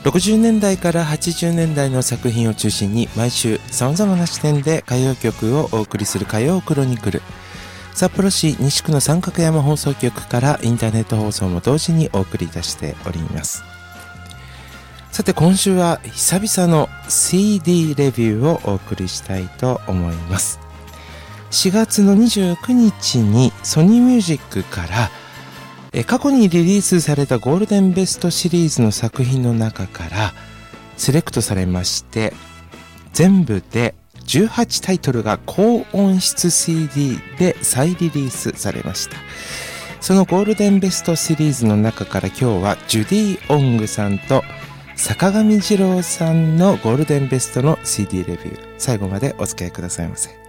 60年代から80年代の作品を中心に毎週様々な視点で歌謡曲をお送りする歌謡クロニクル。札幌市西区の三角山放送局からインターネット放送も同時にお送りいたしております。さて今週は久々の CD レビューをお送りしたいと思います。4月の29日にソニーミュージックから過去にリリースされたゴールデンベストシリーズの作品の中からセレクトされまして、全部で18タイトルが高音質 CD で再リリースされました。そのゴールデンベストシリーズの中から今日はジュディ・オングさんと坂上二郎さんのゴールデンベストの CD レビュー、最後までお付き合いくださいませ。